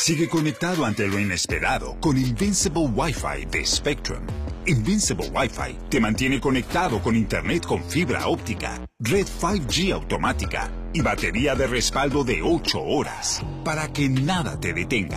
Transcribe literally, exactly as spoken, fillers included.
Sigue conectado ante lo inesperado con Invincible Wi-Fi de Spectrum. Invincible Wi-Fi te mantiene conectado con Internet con fibra óptica, red cinco G automática y batería de respaldo de ocho horas para que nada te detenga.